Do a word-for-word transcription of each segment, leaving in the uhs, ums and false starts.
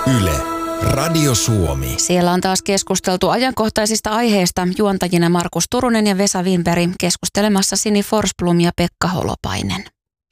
Yle, Radio Suomi. Siellä on taas keskusteltu ajankohtaisista aiheista. Juontajina Markus Turunen ja Vesa Wienberg, keskustelemassa Sini Forsblom ja Pekka Holopainen.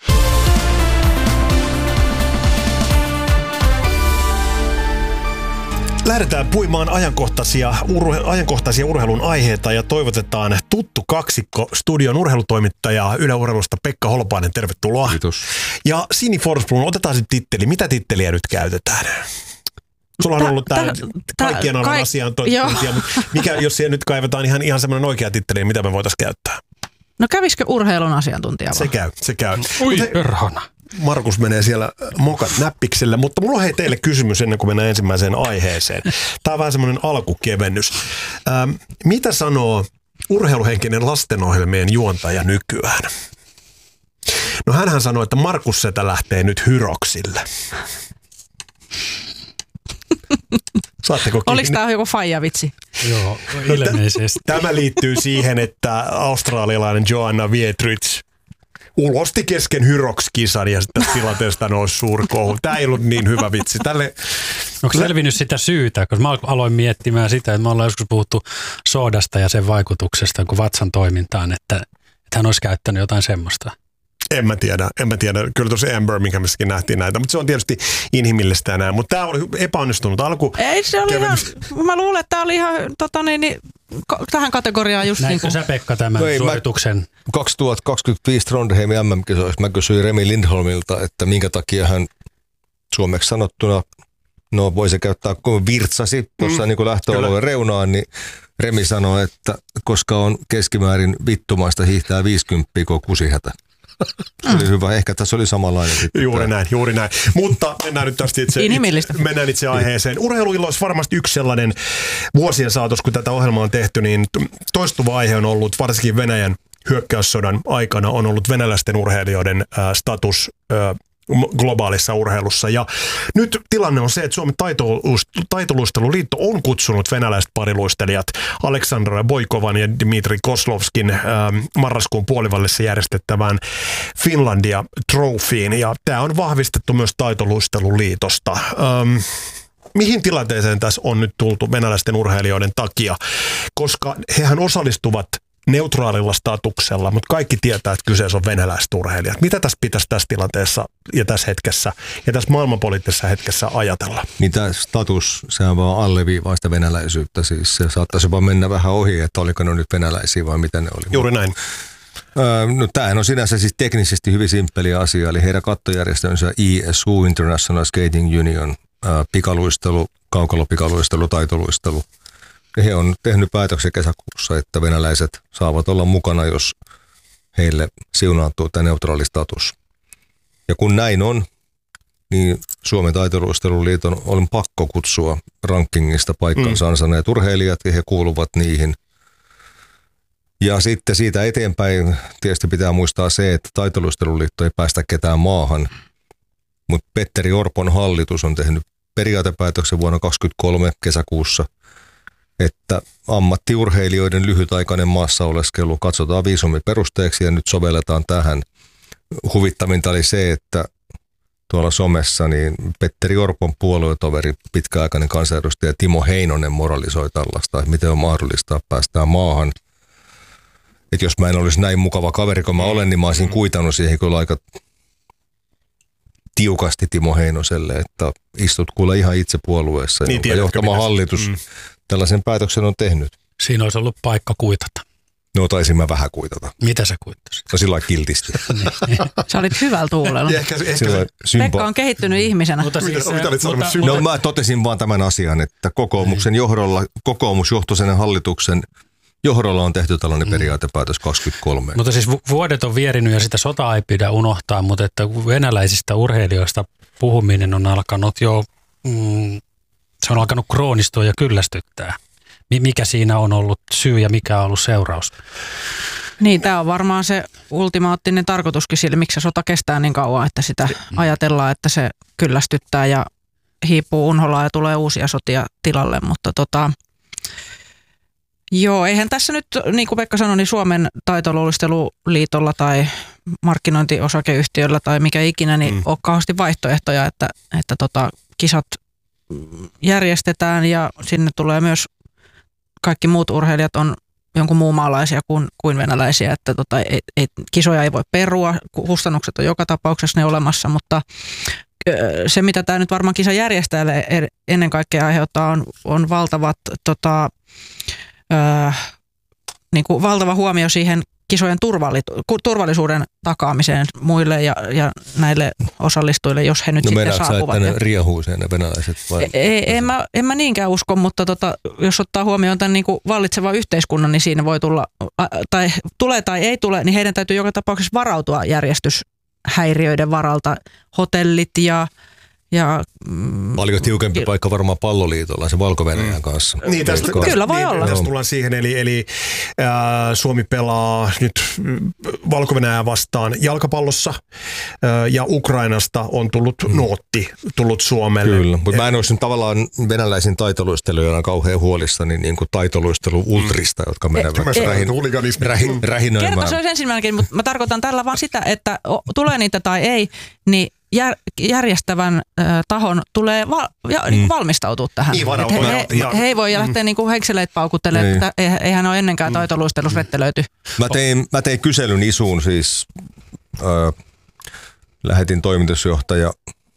Lähdetään puimaan ajankohtaisia, urhe, ajankohtaisia urheilun aiheita ja toivotetaan tuttu kaksikko studion urheilutoimittaja Yle Urheilusta Pekka Holopainen. Tervetuloa. Kiitos. Ja Sini Forsblom, otetaan se titteli. Mitä titteliä nyt käytetään? Sulla on ollut tämä kaikkien alan kaik- asiantuntija, mutta mikä, jos siellä nyt kaivetaan ihan, ihan semmoinen oikea titteli, niin mitä me voitaisiin käyttää? No kävisikö urheilun asiantuntija? Se käy, se käy. Ui, perhana. Markus menee siellä mokat näppiksellä, mutta mulla on hei teille kysymys ennen kuin mennään ensimmäiseen aiheeseen. Tämä on vähän semmoinen alkukevennys. Ähm, mitä sanoo urheiluhenkinen lastenohjelmien juontaja nykyään? No hänhän sanoi, että Markus Setä lähtee nyt Hyroksille. Saatteko kiinni? Oliko tämä joku faija-vitsi? Joo, ilmeisesti. Tämä liittyy siihen, että australialainen Joanna Wietrich ulosti kesken Hyrox-kisan ja sitten tilanteesta nousi suuri kohu. Tämä ei ollut niin hyvä vitsi. Tälle... Onko selvinnyt sitä syytä? Koska mä aloin miettimään sitä, että me ollaan joskus puhuttu soodasta ja sen vaikutuksesta kuin vatsan toimintaan, että, että hän olisi käyttänyt jotain semmoista. En mä tiedä, en mä tiedä. Kyllä tuossa Ann Birminghamssakin nähtiin näitä, mutta se on tietysti inhimillistä ja näin. Mutta tämä oli epäonnistunut alku. Ei se oli ihan, mä luulen, että tämä oli ihan tota niin, niin, tähän kategoriaan just Näinkö niin kuin... sä Pekka tämän no suorituksen? Mä, kaksituhattakaksikymmentäviisi Trondheimin M M-kisoissa mä kysyin Remi Lindholmilta, että minkä takia hän suomeksi sanottuna, no voi se käyttää kun virtsasi tuossa mm, niin kuin lähtöalueen reunaan, niin Remi sanoi, että koska on keskimäärin vittumaista hiihtää viisikymmentä kun kusihätä. Se oli hyvä. Ehkä tässä oli samanlainen. Juuri näin, juuri näin. Mutta mennään nyt tästä itse, itse, mennään itse aiheeseen. Urheiluilloissa varmasti yksi sellainen vuosien saatossa, kun tätä ohjelmaa on tehty, niin toistuva aihe on ollut, varsinkin Venäjän hyökkäyssodan aikana, on ollut venäläisten urheilijoiden äh, status äh, globaalissa urheilussa. Ja nyt tilanne on se, että Suomen taitoluisteluliitto on kutsunut venäläiset pariluistelijat Aleksandra Boikovan ja Dmitri Kozlovskin äh, marraskuun puolivällissä järjestettävään Finlandia Trophyin. Ja tämä on vahvistettu myös taitoluisteluliitosta. Ähm, mihin tilanteeseen tässä on nyt tultu venäläisten urheilijoiden takia? Koska hehän osallistuvat neutraalilla statuksella, mutta kaikki tietää, että kyseessä on venäläiset urheilijat. Mitä tässä pitäisi tässä tilanteessa ja tässä hetkessä ja tässä maailmanpoliittisessa hetkessä ajatella? Niin tämä status, sehän vaan alleviivaa sitä venäläisyyttä. Siis se saattaisi jopa mennä vähän ohi, että oliko ne nyt venäläisiä vai mitä ne oli. Juuri näin. Öö, no tämähän on sinänsä siis teknisesti hyvin simppeli asia, eli heidän kattojärjestönsä I S U, International Skating Union, öö, pikaluistelu, kaukalopikaluistelu, taitoluistelu. He on tehnyt päätöksen kesäkuussa, että venäläiset saavat olla mukana, jos heille siunaantuu tämä neutraali status. Ja kun näin on, niin Suomen taitoluisteluliiton on pakko kutsua rankingista paikkansa mm. ansaneet urheilijat, ja he kuuluvat niihin. Ja sitten siitä eteenpäin tietysti pitää muistaa se, että taitoluisteluliitto ei päästä ketään maahan, mutta Petteri Orpon hallitus on tehnyt periaatepäätöksen vuonna kaksituhattakaksikymmentäkolme kesäkuussa, että ammattiurheilijoiden lyhytaikainen maassa oleskelu katsotaan viisumiperusteeksi ja nyt sovelletaan tähän. Huvittavinta oli se, että tuolla somessa niin Petteri Orpon puoluetoveri, pitkäaikainen kansanedustaja Timo Heinonen moralisoi tällaista, että miten on mahdollista päästää maahan. Että jos mä en olisi näin mukava kaveri kuin mä olen, niin mä olisin kuitannut siihen kyllä aika tiukasti Timo Heinoselle, että istut kuule ihan itse puolueessa, niin jonka johtama hallitus mm. tällaisen päätöksen on tehnyt. Siinä olisi ollut paikka kuitata. No taisin mä vähän kuitata. Mitä sä kuittasit? No sillä lailla kiltisti. Sä olit hyvällä tuulella. ehkä, ehkä sympa- Pekka on kehittynyt ihmisenä. Mutta siis, mutta, no mä totesin vaan tämän asian, että kokoomuksen johdolla, kokoomusjohtoisen hallituksen johdolla on tehty tällainen periaatepäätös kaksikymmentäkolme. Mutta siis vuodet on vierinyt ja sitä sotaa ei pidä unohtaa, mutta että venäläisistä urheilijoista puhuminen on alkanut jo, mm, se on alkanut kroonistua ja kyllästyttää. Mikä siinä on ollut syy ja mikä on ollut seuraus? Niin, tämä on varmaan se ultimaattinen tarkoituskin sille, miksi se sota kestää niin kauan, että sitä ajatellaan, että se kyllästyttää ja hiipuu unholaan ja tulee uusia sotia tilalle, mutta tota... Joo, eihän tässä nyt, niin kuin Pekka sanoi, niin Suomen taitoluisteluliitolla tai markkinointiosakeyhtiöllä tai mikä ikinä, niin mm. ole kauheasti vaihtoehtoja, että, että tota, kisat järjestetään ja sinne tulee myös kaikki muut urheilijat on jonkun muun maalaisia kuin, kuin venäläisiä, että tota, ei, ei, kisoja ei voi perua, kustannukset on joka tapauksessa ne olemassa, mutta se, mitä tämä nyt varmaan kisa järjestäjälle ennen kaikkea aiheuttaa, on, on valtavat, tota, ö, niin kuin valtava huomio siihen kisojen turvalli, turvallisuuden takaamiseen muille ja, ja näille osallistujille, jos he nyt no sitten saapuvat. No meinaatko riehuuseen ne venäläiset? Vai? Ei, en, mä, en mä niinkään usko, mutta tota, jos ottaa huomioon tämän niin kuin vallitsevan yhteiskunnan, niin siinä voi tulla, tai tulee tai ei tule, niin heidän täytyy joka tapauksessa varautua järjestyshäiriöiden varalta. Hotellit ja Ja, mm, paljon tiukempi paikka varmaan Palloliitolla, se Valko-Venäjän mm. kanssa. Niin, tästä, Kyllä voi niin, olla. Tästä tullaan siihen, eli, eli ää, Suomi pelaa nyt Valko-Venäjää vastaan jalkapallossa ää, ja Ukrainasta on tullut mm. nootti tullut Suomelle. Kyllä, mutta mä en olisi tavallaan venäläisin taitoluistelijoina kauhean huolissani niin kuin taitoluistelu ultrista, mm. jotka menevät e, rähin, rähin, rähinöimään. Kerta se olisi ensimmäinenkin, mutta mä tarkoitan tällä vaan sitä, että tulee niitä tai ei, niin Jär, järjestävän äh, tahon tulee val, ja, mm. niin valmistautua tähän. Niin, he, he, ja, he ei voi lähteä mm. niin kuin henkseleitä paukuttelemaan, että eihän ole ennenkään taitoluistelussa rettelöity. Mä tein, mä tein kyselyn Isuun siis, äh, lähetin toimitusjohtaja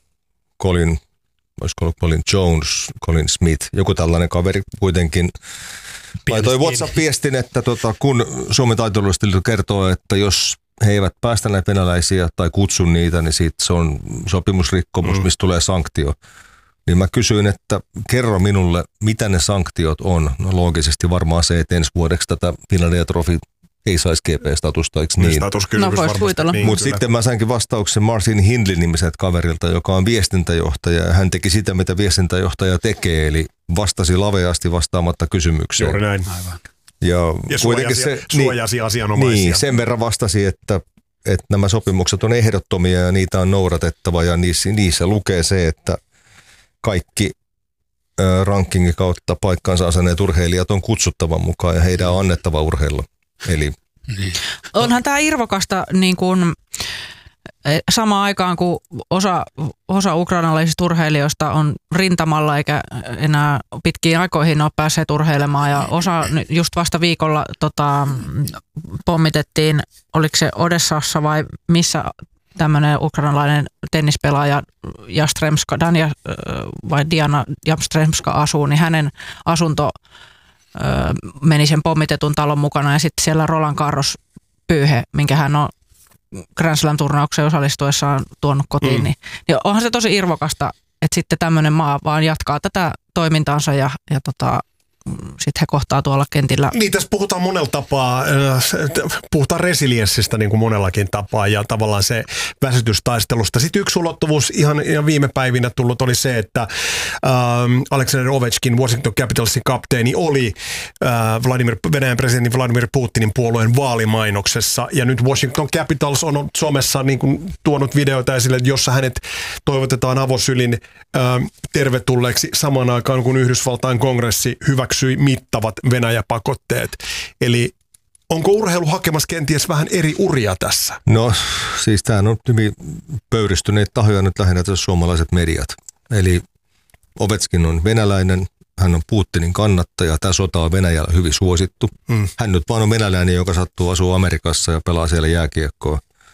Colin, olisiko ollut Colin Jones, Colin Smith, joku tällainen kaveri kuitenkin. Laitoi WhatsApp-viestin, että tota, kun Suomen taitoluistelu kertoo, että jos he eivät päästä näitä venäläisiä tai kutsu niitä, niin siitä se on sopimusrikkomus, mm. mistä tulee sanktio. Niin mä kysyin, että kerro minulle, mitä ne sanktiot on. No loogisesti varmaan se, että ensi vuodeksi tätä Finlandia Trophy ei saisi G P-statusta, eikö niin? No voisi kuvitella. Niin, mutta sitten mä sainkin vastauksen Martin Hindlin nimiseltä kaverilta, joka on viestintäjohtaja, ja hän teki sitä, mitä viestintäjohtaja tekee, eli vastasi laveasti vastaamatta kysymykseen. Juuri näin. Aivan. Ja, ja suojasi, se, suojasi niin, asianomaisia. Niin, sen verran vastasi, että, että nämä sopimukset on ehdottomia ja niitä on noudatettava ja niissä, niissä lukee se, että kaikki ä, rankingin kautta paikkaansa aseneet urheilijat on kutsuttava mukaan ja heidän on annettava urheilla. Eli onhan tämä irvokasta niin kuin samaan aikaan, kun osa, osa ukrainalaisista urheilijoista on rintamalla eikä enää pitkiin aikoihin ole päässeet urheilemaan ja osa just vasta viikolla tota, pommitettiin, oliko se Odessassa vai missä tämmöinen ukrainalainen tennispelaaja Jastremska, Dania vai Diana Jastremska asuu, niin hänen asunto ö, meni sen pommitetun talon mukana ja sitten siellä Roland Garros pyyhe, minkä hän on Grand Slam-turnaukseen osallistuessaan tuonut kotiin, mm. niin, niin onhan se tosi irvokasta, että sitten tämmöinen maa vaan jatkaa tätä toimintaansa ja, ja tota, sitten he kohtaa tuolla kentillä. Niin, tässä puhutaan monella tapaa, puhutaan resilienssistä niin kuin monellakin tapaa ja tavallaan se väsytystaistelusta. Sitten yksi ulottuvuus ihan, ihan viime päivinä tullut oli se, että ähm, Alexander Ovechkin, Washington Capitalsin kapteeni, oli äh, Vladimir, Venäjän presidentin Vladimir Putinin puolueen vaalimainoksessa. Ja nyt Washington Capitals on somessa niin kuin tuonut videoita esille, jossa hänet toivotetaan avosylin äh, tervetulleeksi samaan aikaan, kun Yhdysvaltain kongressi hyväksyi mittavat Venäjä-pakotteet. Eli onko urheilu hakemassa kenties vähän eri uria tässä? No siis tämähän on hyvin pöyristyneet tahoja nyt lähinnä tässä suomalaiset mediat. Eli Ovechkin on venäläinen, hän on Putinin kannattaja, tämä sota on Venäjällä hyvin suosittu. Mm. Hän nyt vaan on venäläinen, joka sattuu asua Amerikassa ja pelaa siellä jääkiekkoa.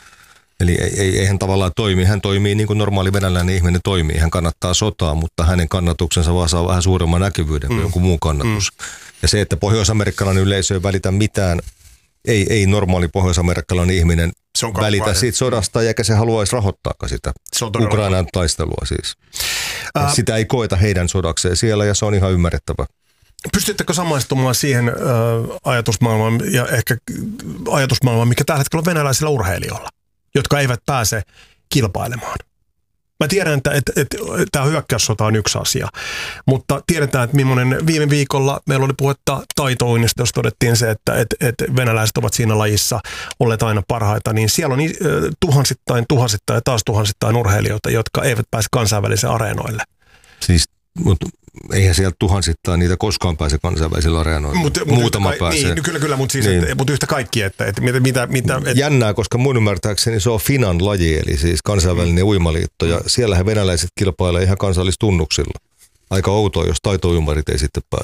Eli ei, ei, ei hän tavallaan toimi. Hän toimii niin kuin normaali venäläinen ihminen toimii. Hän kannattaa sotaa, mutta hänen kannatuksensa vaan saa vähän suuremman näkyvyyden kuin mm. jonkun muu kannatus. Mm. Ja se, että pohjois-amerikkalainen yleisö ei välitä mitään, ei, ei normaali pohjois-amerikkalainen ihminen välitä siitä sodasta, eikä se haluaisi rahoittaakaan sitä Ukrainan taistelua siis. Äh. Sitä ei koeta heidän sodakseen siellä ja se on ihan ymmärrettävä. Pystyttekö samaistumaan siihen äh, ajatusmaailmaan ja ehkä ajatusmaailmaan, mikä tällä hetkellä on venäläisillä urheilijoilla, jotka eivät pääse kilpailemaan? Mä tiedän, että, että, että, että tämä hyökkäyssota on yksi asia, mutta tiedetään, että millainen viime viikolla meillä oli puhetta taitouinnista, jos todettiin se, että, että, että venäläiset ovat siinä lajissa olleet aina parhaita, niin siellä on tuhansittain, tuhansittain ja taas tuhansittain urheilijoita, jotka eivät pääse kansainvälisille areenoille. Siis, mutta eihän sieltä tuhansittain niitä koskaan pääse kansainvälisillä areenoilla. Mut, mut Muutama ka- pääsee. Niin, kyllä, kyllä, mutta siis, niin. mut yhtä kaikki, että, että mitä... mitä, mitä et... Jännää, koska mun ymmärtääkseni se on Finan laji, eli siis kansainvälinen mm. uimaliitto, ja siellä he venäläiset kilpailee ihan kansallistunnuksilla. aika outoa, jos taitoymarit ei sitten pääse.